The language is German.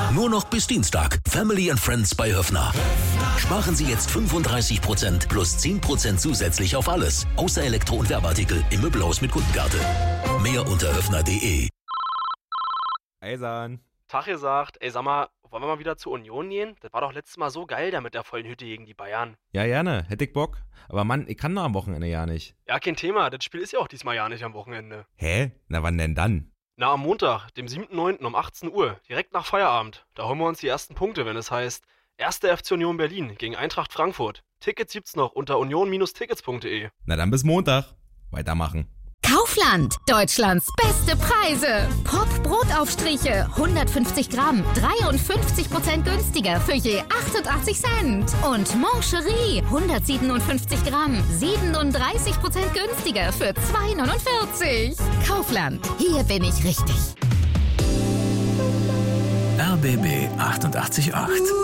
Nur noch bis Dienstag. Family and Friends bei Höffner. Sparen Sie jetzt 35% plus 10% zusätzlich auf alles. Außer Elektro- und Werbeartikel im Möbelhaus mit Kundenkarte. Mehr unter höffner.de. Eisan. Tag gesagt, ey, sag mal, wollen wir mal wieder zur Union gehen? Das war doch letztes Mal so geil da mit der vollen Hütte gegen die Bayern. Ja, gerne. Hätte ich Bock. Aber Mann, ich kann doch am Wochenende ja nicht. Ja, kein Thema. Das Spiel ist ja auch diesmal ja nicht am Wochenende. Hä? Na, wann denn dann? Na, am Montag, dem 7.9. um 18 Uhr, direkt nach Feierabend. Da holen wir uns die ersten Punkte, wenn es heißt 1. FC Union Berlin gegen Eintracht Frankfurt. Tickets gibt's noch unter union-tickets.de. Na dann bis Montag. Weitermachen. Kaufland, Deutschlands beste Preise. Pop-Brotaufstriche, 150 Gramm, 53% günstiger für je 88 Cent. Und Moncherie, 157 Gramm, 37% günstiger für 2,49. Kaufland, hier bin ich richtig. RBB 88.8